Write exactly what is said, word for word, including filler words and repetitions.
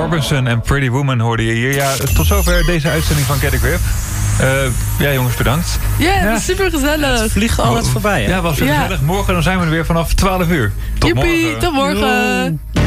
Orbison en Pretty Woman hoorde je hier. Ja, tot zover deze uitzending van Get a Grip. Uh, ja, jongens, bedankt. Yeah, ja, dat is super gezellig. Het vliegt altijd voorbij, hè? Ja, was weer ja. gezellig. Morgen dan zijn we er weer vanaf twaalf uur. Tot Joepie, morgen. tot morgen. Yo.